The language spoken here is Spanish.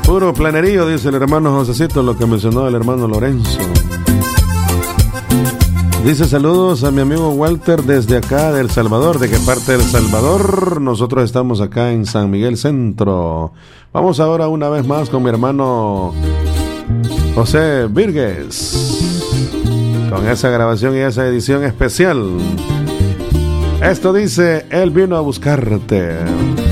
Puro planerío, dice el hermano Josecito, lo que mencionó el hermano Lorenzo. Dice saludos a mi amigo Walter desde acá de El Salvador. ¿De qué parte de El Salvador? Nosotros estamos acá en San Miguel Centro. Vamos ahora una vez más con mi hermano José Virgues, con esa grabación y esa edición especial. Esto dice, Él vino a buscarte.